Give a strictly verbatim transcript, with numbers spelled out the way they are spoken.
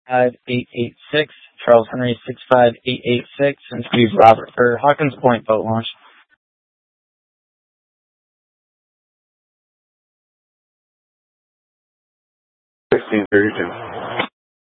five eight eight six, Charles Henry six five eight eight six, and Steve Robert for Hawkins Point boat launch. sixteen thirty-two.